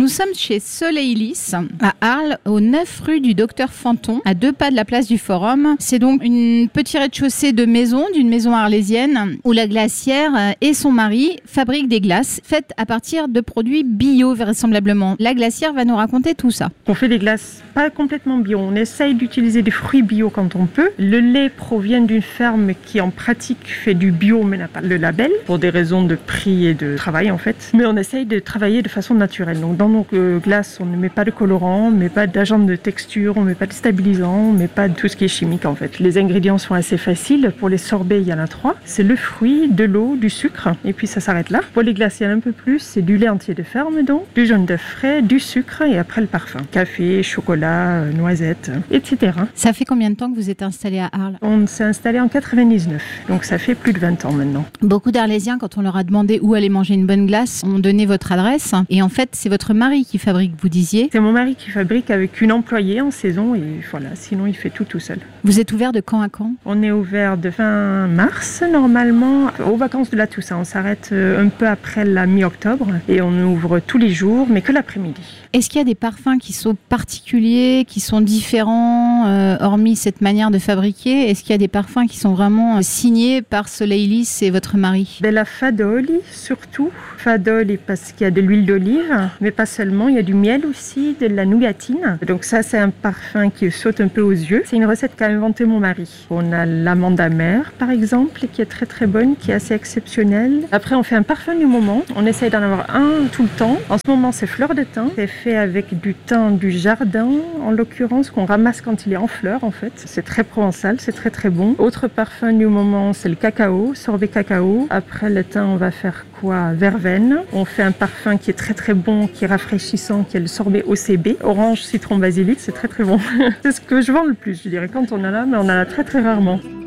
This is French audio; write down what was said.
sommes chez Soleil Lys, à Arles, au 9 rue du Docteur Fanton, à 2 pas de la place du Forum. C'est donc une petite rez-de-chaussée d'une maison arlésienne, où la glacière et son mari fabriquent des glaces faites à partir de produits bio, vraisemblablement. La glacière va nous raconter tout ça. On fait des glaces pas complètement bio. On essaye d'utiliser des fruits bio quand on peut. Le lait provient d'une ferme qui, en pratique, fait du bio, mais n'a pas le label, pour des raisons de prix et de travail, en fait. Mais on essaye de travailler de façon naturelle. Donc, dans nos glaces, on ne met pas de colorant, on ne met pas d'agent de texture, on ne met pas de stabilisant, on ne met pas de tout ce qui est chimique, en fait. Les ingrédients sont assez faciles. Pour les sorbets, il y en a 3. C'est le fruit, de l'eau, du sucre, et puis ça s'arrête là. Pour les glaces, il y en a un peu plus. C'est du lait entier de ferme, donc, du jaune d'œuf frais, du sucre, et après le parfum. Café, chocolat, noisettes, etc. Ça fait combien de temps que vous êtes installé à Arles ? On s'est installé en 99, donc ça fait plus de 20 ans maintenant. Beaucoup d'Arlésiens, quand on leur a demandé où aller manger une bonne glace, ont donné votre adresse. Et en fait, c'est votre mari qui fabrique, vous disiez ? C'est mon mari qui fabrique avec une employée en saison et voilà, sinon il fait tout seul. Vous êtes ouvert de quand à quand ? On est ouvert de fin mars normalement, aux vacances de la Toussaint. On s'arrête un peu après la mi-octobre et on ouvre tous les jours, mais que l'après-midi. Est-ce qu'il y a des parfums qui sont particuliers, qui sont différents, hormis cette manière de fabriquer ? Est-ce qu'il y a des parfums qui sont vraiment signés par Soleil Lys et votre mari ? La Fadoli surtout. Fadoli parce qu'il y a de l'huile d'olive, mais pas seulement. Il y a du miel aussi, de la nougatine. Donc ça, c'est un parfum qui saute un peu aux yeux. C'est une recette qu'a inventée mon mari. On a l'amande amère, par exemple, qui est très très bonne, qui est assez exceptionnelle. Après, on fait un parfum du moment. On essaye d'en avoir un tout le temps. En ce moment, c'est fleur de thym. C'est fait avec du thym du jardin, en l'occurrence, qu'on ramasse quand il est en fleurs, en fait. C'est très provençal, c'est très très bon. Autre parfum du moment, c'est le cacao, sorbet cacao. Après le thym, on va faire quoi ? Verveine. On fait un parfum qui est très très bon, qui est rafraîchissant, qui est le sorbet OCB. Orange, citron, basilic, c'est très très bon. C'est ce que je vends le plus, je dirais, quand on en a, mais on en a très très rarement.